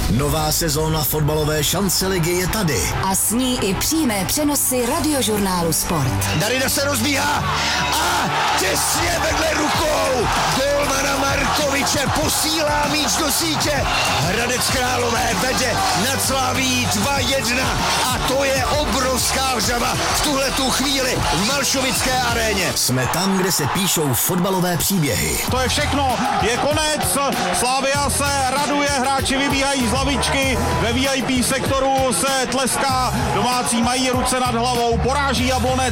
Nová sezóna fotbalové šance ligy je tady. A s ní i přímé přenosy Radiožurnálu Sport. Darida se rozbíhá a těsně vedle rukou golmana Markoviče posílá míč do sítě. Hradec Králové vede nad Slaví 2-1 a to je obrovská vřava v tuhletu chvíli v Malšovické aréně. Jsme tam, kde se píšou fotbalové příběhy. To je všechno, je konec, Slavia se raduje, hráči vybíhají z lavičky, ve VIP sektoru se tleská, domácí mají ruce nad hlavou, poráží Jablonec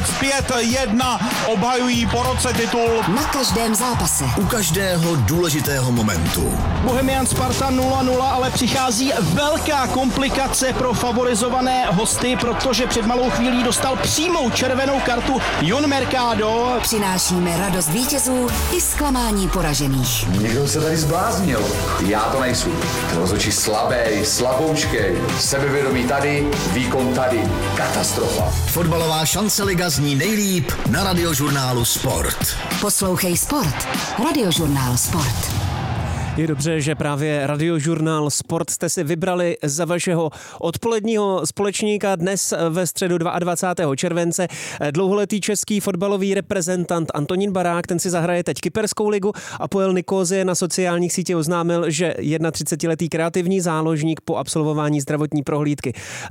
5-1, obhajují po roce titul. Na každém zápase. U každého důležitého momentu. Bohemian Sparta 0-0, ale přichází velká komplikace pro favorizované hosty, protože před malou chvílí dostal přímou červenou kartu Jon Mercado. Přinášíme radost vítězů i zklamání poražených. Někdo se tady zbláznil. Já to nejsou. Rozhodčí slabý, slaboučkej, sebevědomí tady, výkon tady. Katastrofa. Fotbalová šance liga zní nejlíp na Radiožurnálu Sport. Poslouchej Sport. Radiožurnál Sport. Je dobře, že právě Radiožurnál Sport jste si vybrali za vašeho odpoledního společníka dnes ve středu 22. července. Dlouholetý český fotbalový reprezentant Antonín Barák, ten si zahraje teď Kyperskou ligu a Poel Nicosie na sociálních sítích oznámil, že 31letý kreativní záložník po absolvování zdravotní prohlídky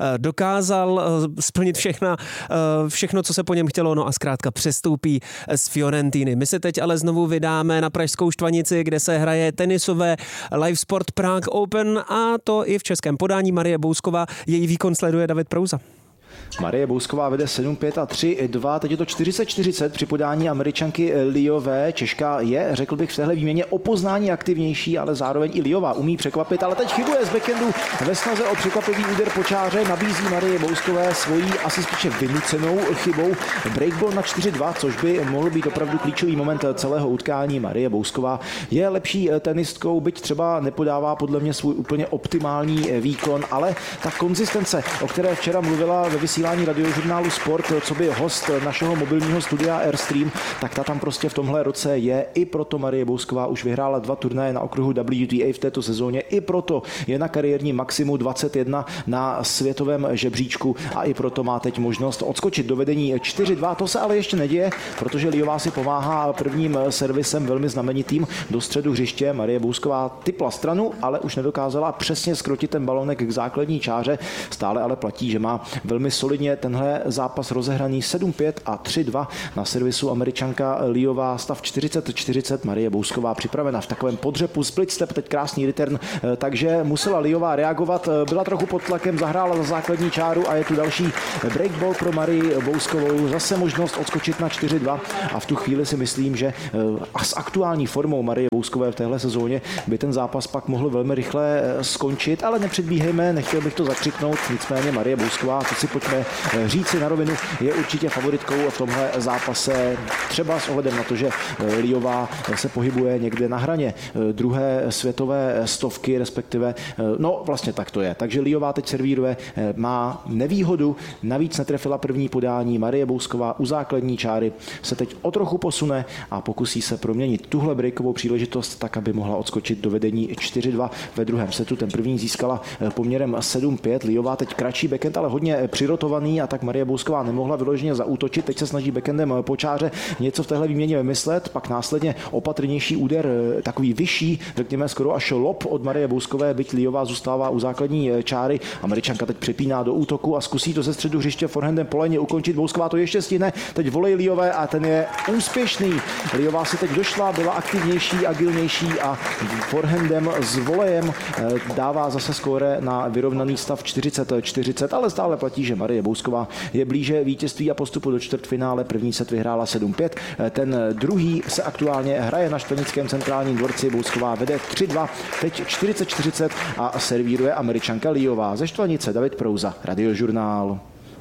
dokázal splnit všechno, co se po něm chtělo, no a zkrátka přestoupí z Fiorentiny. My se teď ale znovu vydáme na pražskou Štvanici, kde se hraje tenisové Live Sport Prague Open a to i v českém podání. Marie Bousková, její výkon sleduje David Prouza. Marie Bousková vede 7-5 a 3-2, teď je to 40-40 při podání Američanky Liové. Češka je, řekl bych, v téhle výměně o poznání aktivnější, ale zároveň i Liová umí překvapit, ale teď chybuje z backendu ve snaze o překvapivý úder po čáře, nabízí Marie Bouskové svojí asi spíše vynucenou chybou breakball na 4-2, což by mohl být opravdu klíčový moment celého utkání. Marie Bousková je lepší tenistkou, byť třeba nepodává podle mě svůj úplně optimální výkon, ale ta konzistence, o které včera mluvila ve vysílání Radiožurnálu Sport, co by host našeho mobilního studia Airstream, tak ta tam prostě v tomhle roce je. I proto Marie Bousková už vyhrála 2 turnaje na okruhu WTA v této sezóně. I proto je na kariérní maximu 21 na světovém žebříčku a i proto má teď možnost odskočit do vedení 4-2. To se ale ještě neděje, protože Liová si pomáhá prvním servisem velmi znamenitým do středu hřiště. Marie Bousková tipla stranu, ale už nedokázala přesně skrotit ten balonek k základní čáře. Stále ale platí, že má velmi solidně tenhle zápas rozehraný 7-5 a 3-2 na servisu Američanka Liová, stav 40-40, Marie Bousková připravena v takovém podřepu, split step, teď krásný return, takže musela Liová reagovat, byla trochu pod tlakem, zahrála za základní čáru a je tu další breakball pro Marii Bouskovou, zase možnost odskočit na 4-2 a v tu chvíli si myslím, že s aktuální formou Marie Bouskové v téhle sezóně by ten zápas pak mohl velmi rychle skončit, ale nepředbíhejme, nechtěl bych to zakřiknout, nicméně Marie Bousková, to si pojďme říci na rovinu, je určitě favoritkou v tomhle zápase, třeba s ohledem na to, že Liová se pohybuje někde na hraně druhé světové stovky, respektive, no vlastně tak to je. Takže Liová teď servíruje, má nevýhodu, navíc netrefila první podání, Marie Bousková u základní čáry se teď o trochu posune a pokusí se proměnit tuhle breakovou příležitost tak, aby mohla odskočit do vedení 4-2 ve druhém setu. Ten první získala poměrem 7-5, Liová teď kratší backhand, ale hodně přirotovaný a tak Marie Bousková nemohla vyloženě zaútočit. Teď se snaží backendem po čáře něco v téhle výměně vymyslet, pak následně opatrnější úder, takový vyšší, řekněme skoro až lob od Marie Bouskové, byť Liová zůstává u základní čáry. Američanka teď přepíná do útoku a zkusí to ze středu hřiště forehandem po léně ukončit. Bousková to ještě stihne, teď volej Liové a ten je úspěšný. Liová si teď došla, byla aktivnější, agilnější a forehandem s volejem dává zase skóre na vyrovnaný stav 40-40, ale stále platí, že Marie Bousková je blíže vítězství a postupu do čtvrtfinále. První set vyhrála 7-5. Ten druhý se aktuálně hraje na Štvanickém centrálním dvorci. Bousková vede 3-2, teď 40-40 a servíruje Američanka Liová. Ze Štvanice David Prouza, Radiožurnál.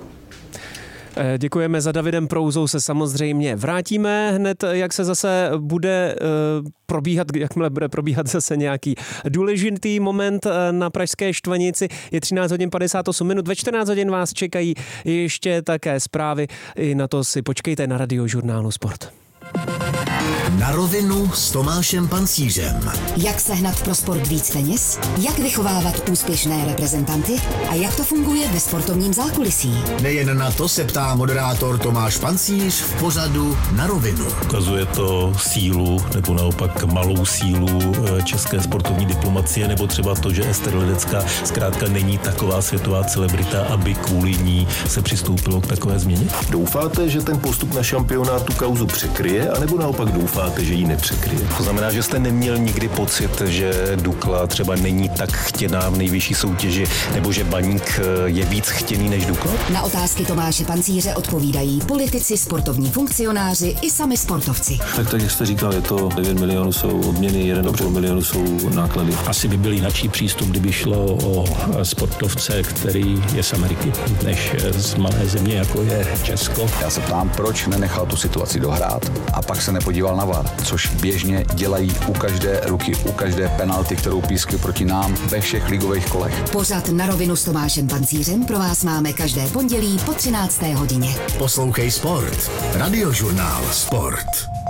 Děkujeme. Za Davidem Prouzou se samozřejmě vrátíme hned, jak se zase bude probíhat, jakmile bude probíhat zase nějaký důležitý moment na pražské Štvanici. Je 13 hodin 58 minut, ve 14 hodin vás čekají ještě také zprávy. I na to si počkejte na Radiožurnálu Sport. Na rovinu s Tomášem Pancířem. Jak sehnat pro sport víc peněz? Jak vychovávat úspěšné reprezentanty? A jak to funguje ve sportovním zákulisí? Nejen na to se ptá moderátor Tomáš Pancíř v pořadu Na rovinu. Ukazuje to sílu nebo naopak malou sílu české sportovní diplomacie, nebo třeba to, že Ester Ledecká zkrátka není taková světová celebrita, aby kvůli ní se přistoupilo k takové změně? Doufáte, že ten postup na šampionát tu kauzu překryje, anebo naopak doufáte, že ji nepřekryje? To znamená, že jste neměl nikdy pocit, že Dukla třeba není tak chtěná v nejvyšší soutěži, nebo že Baník je víc chtěný než Dukla? Na otázky Tomáše Pancíře odpovídají politici, sportovní funkcionáři i sami sportovci. Tak jak jste říkal, je to 9 milionů jsou odměny, 1,5 milionu jsou náklady. Asi by byl jináčí přístup, kdyby šlo o sportovce, který je z Ameriky, než z malé země, jako je Česko. Já se ptám, proč nenechal tu situaci dohrát a pak se nepodíval na VAR, což běžně dělají u každé ruky, u každé penalty, kterou pískli proti nám ve všech ligových kolech. Pořad Na rovinu s Tomášem Pancířem pro vás máme každé pondělí po 13. hodině. Poslouchej Sport. Radiožurnál Sport.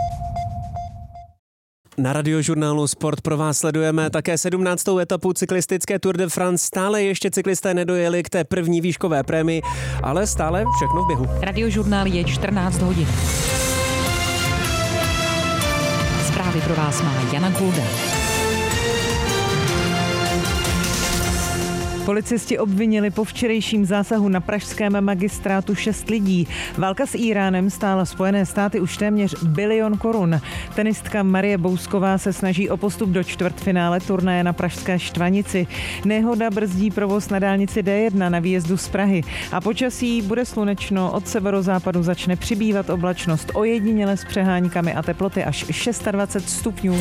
Na Radiožurnálu Sport pro vás sledujeme také 17. etapu cyklistické Tour de France. Stále ještě cyklisté nedojeli k té první výškové prémii, ale stále všechno v běhu. Radiožurnál je 14 hodin. Zprávy pro vás má Jana Kulda. Policisti obvinili po včerejším zásahu na pražském magistrátu 6 lidí. Válka s Íránem stála Spojené státy už téměř 1 bilion korun. Tenistka Marie Bousková se snaží o postup do čtvrtfinále turnaje na pražské Štvanici. Nehoda brzdí provoz na dálnici D1 na výjezdu z Prahy. A počasí bude slunečno, od severozápadu začne přibývat oblačnost, ojediněle s přeháňkami a teploty až 26 stupňů.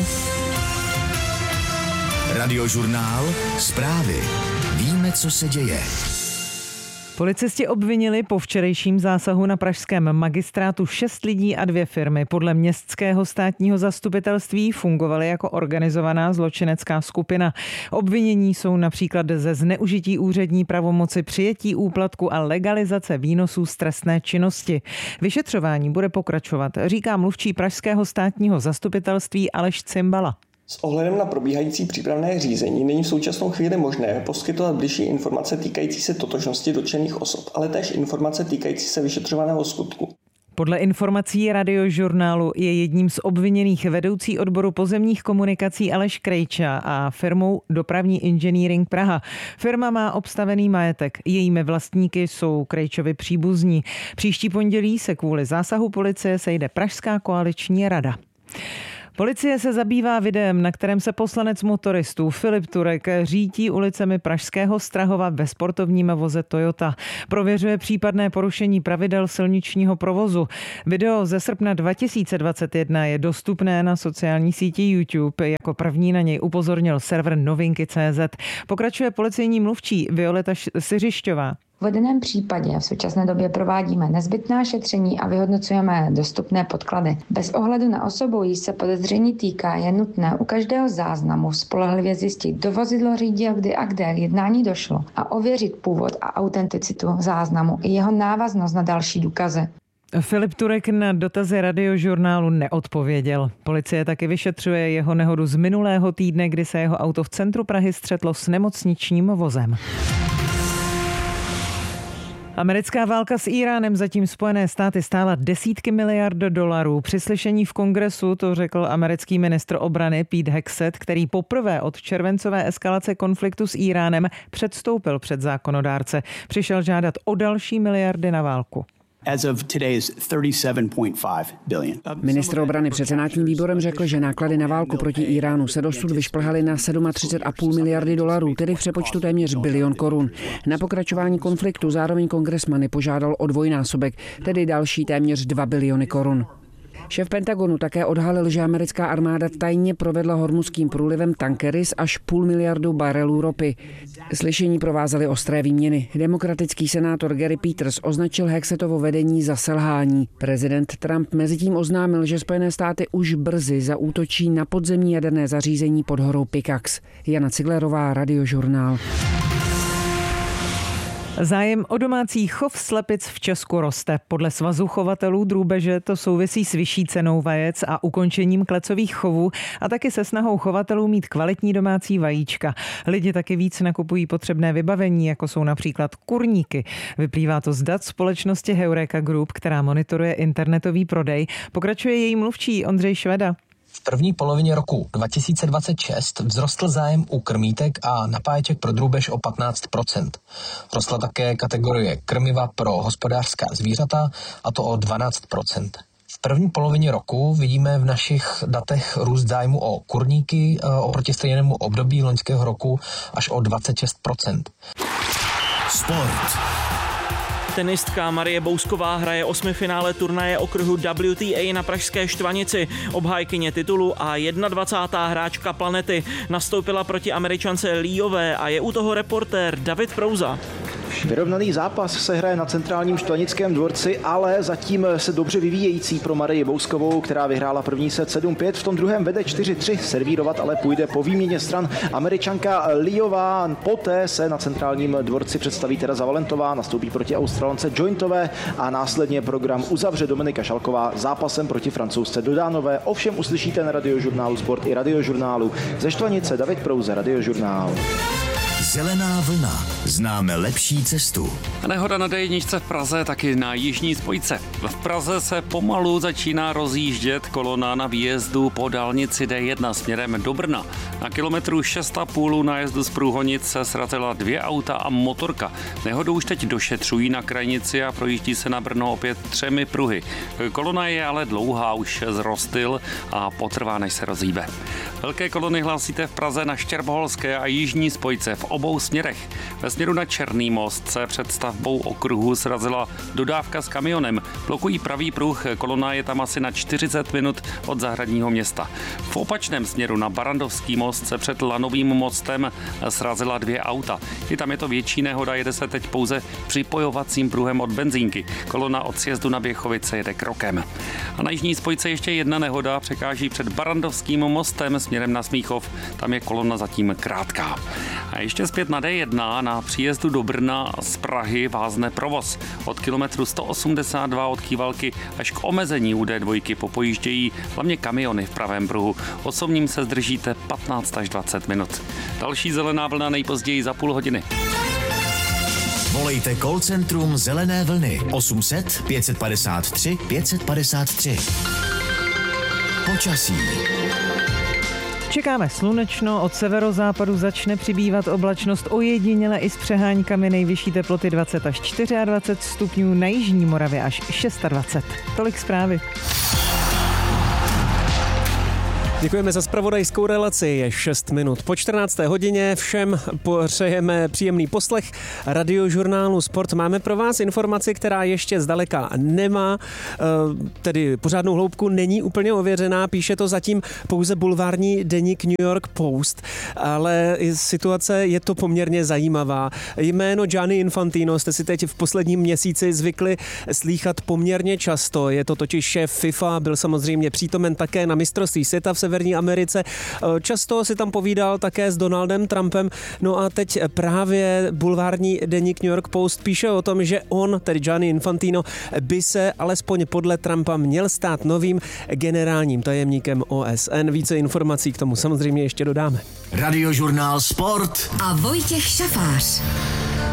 Radiožurnál Zprávy. Víme, co se děje. Policisti obvinili po včerejším zásahu na pražském magistrátu 6 lidí a 2 firmy. Podle městského státního zastupitelství fungovaly jako organizovaná zločinecká skupina. Obvinění jsou například ze zneužití úřední pravomoci, přijetí úplatku a legalizace výnosů z trestné činnosti. Vyšetřování bude pokračovat, říká mluvčí pražského státního zastupitelství Aleš Cimbala. S ohledem na probíhající přípravné řízení není v současnou chvíli možné poskytovat bližší informace týkající se totožnosti dotčených osob, ale též informace týkající se vyšetřovaného skutku. Podle informací Radiožurnálu je jedním z obviněných vedoucí odboru pozemních komunikací Aleš Krejča a firmou Dopravní inženýring Praha. Firma má obstavený majetek, jejími vlastníky jsou Krejčovi příbuzní. Příští pondělí se kvůli zásahu policie sejde Pražská koaliční rada. Policie se zabývá videem, na kterém se poslanec motoristů Filip Turek řítí ulicemi pražského Strahova ve sportovním voze Toyota. Prověřuje případné porušení pravidel silničního provozu. Video ze srpna 2021 je dostupné na sociální síti YouTube. Jako první na něj upozornil server Novinky.cz. Pokračuje policejní mluvčí Violeta Siřišťová. V uvedeném případě v současné době provádíme nezbytná šetření a vyhodnocujeme dostupné podklady. Bez ohledu na osobu, jí se podezření týká, je nutné u každého záznamu spolehlivě zjistit, kdo vozidlo řídil, kdy a kde k jednání došlo a ověřit původ a autenticitu záznamu i jeho návaznost na další důkazy. Filip Turek na dotazy Radiožurnálu neodpověděl. Policie taky vyšetřuje jeho nehodu z minulého týdne, kdy se jeho auto v centru Prahy střetlo s nemocničním vozem. Americká válka s Íránem zatím Spojené státy stála desítky miliard dolarů. Při slyšení v kongresu to řekl americký ministr obrany Pete Hegseth, který poprvé od červencové eskalace konfliktu s Íránem předstoupil před zákonodárce. Přišel žádat o další miliardy na válku. Ministr obrany před senátním výborem řekl, že náklady na válku proti Íránu se dosud vyšplhaly na 37,5 miliardy dolarů, tedy v přepočtu téměř 1 bilion korun. Na pokračování konfliktu zároveň kongresmany požádal o dvojnásobek, tedy další téměř 2 biliony korun. Šéf Pentagonu také odhalil, že americká armáda tajně provedla Hormuzským průlivem tankery s až 0,5 miliardy barelů ropy. Slyšení provázely ostré výměny. Demokratický senátor Gary Peters označil Hegsethovo vedení za selhání. Prezident Trump mezitím oznámil, že Spojené státy už brzy zaútočí na podzemní jaderné zařízení pod horou Pickaxe. Jana Ciglerová, Radiožurnál. Zájem o domácí chov slepic v Česku roste. Podle Svazu chovatelů drůbeže to souvisí s vyšší cenou vajec a ukončením klecových chovů a taky se snahou chovatelů mít kvalitní domácí vajíčka. Lidi taky víc nakupují potřebné vybavení, jako jsou například kurníky. Vyplývá to z dat společnosti Heureka Group, která monitoruje internetový prodej. Pokračuje její mluvčí Ondřej Šveda. V první polovině roku 2026 vzrostl zájem u krmítek a napáječek pro drůbež o 15%. Rostla také kategorie krmiva pro hospodářská zvířata, a to o 12%. V první polovině roku vidíme v našich datech růst zájmu o kurníky oproti stejnému období loňského roku až o 26%. Sport. Tenistka Marie Bousková hraje osmifinále turnaje okruhu WTA na pražské Štvanici. Obhájkyně titulu a 21. hráčka planety nastoupila proti Američance Líové a je u toho reportér David Prouza. Vyrovnaný zápas se hraje na centrálním Štvanickém dvorci, ale zatím se dobře vyvíjející pro Marii Bouskovou, která vyhrála první set 7-5, v tom druhém vede 4-3, servírovat ale půjde po výměně stran Američanka Líová. Poté se na centrálním dvorci představí Tereza Valentová, nastoupí proti Australance Jointové a následně program uzavře Dominika Šalková zápasem proti Francouzce Dodánové. Ovšem uslyšíte na Radiožurnálu Sport i Radiožurnálu. Ze Štvanice David Prouze, Radiožurnál. Zelená vlna. Známe lepší cestu. Nehoda na D1 v Praze, taky na jižní spojce. V Praze se pomalu začíná rozjíždět kolona na výjezdu po dálnici D1 směrem do Brna. Na kilometru 6,5 nájezdu z Průhonic se srazila 2 auta a motorka. Nehodu už teď došetřují na krajnici a projíždí se na Brno opět 3 pruhy. Kolona je ale dlouhá, už zrostyl a potrvá, než se rozhýbe. Velké kolony hlásíte v Praze na Štěrboholské a jižní spojce v obou směrech. Ve směru na Černý most se před stavbou okruhu srazila dodávka s kamionem. Blokují pravý pruh, kolona je tam asi na 40 minut od Zahradního města. V opačném směru na Barandovský most se před Lanovým mostem srazila 2 auta. I tam je to větší nehoda, jede se teď pouze připojovacím pruhem od benzínky. Kolona od sjezdu na Běchovice jede krokem. A na jižní spojce ještě jedna nehoda, překáží před Barandovským mostem směrem na Smíchov. Tam je kolona zatím krátká. A ještě zpět na D1 na příjezdu do Brna z Prahy vázne provoz. Od kilometru 182 od Kývalky až k omezení u D2 popojíždějí hlavně kamiony v pravém pruhu. Osobním se zdržíte 15 až 20 minut. Další zelená vlna nejpozději za půl hodiny. Volejte call centrum Zelené vlny 800 553 553. Počasí. Čekáme slunečno, od severozápadu začne přibývat oblačnost, ojediněle i s přeháňkami, nejvyšší teploty 20 až 24 stupňů, na jižní Moravě až 26. Tolik zprávy. Děkujeme za zpravodajskou relaci, je 6 minut po 14. hodině, všem přejeme příjemný poslech Radiožurnálu Sport. Máme pro vás informaci, která ještě zdaleka nemá, tedy pořádnou hloubku, není úplně ověřená, píše to zatím pouze bulvární deník New York Post, ale situace je to poměrně zajímavá. Jméno Gianni Infantino jste si teď v posledním měsíci zvykli slýchat poměrně často, je to totiž šéf FIFA, byl samozřejmě přítomen také na mistrovství světa v Severní Americe. Často si tam povídal také s Donaldem Trumpem. No a teď právě bulvární deník New York Post píše o tom, že on, tedy Gianni Infantino, by se alespoň podle Trumpa měl stát novým generálním tajemníkem OSN. Více informací k tomu samozřejmě ještě dodáme. Radiožurnál Sport a Vojtěch Šafář.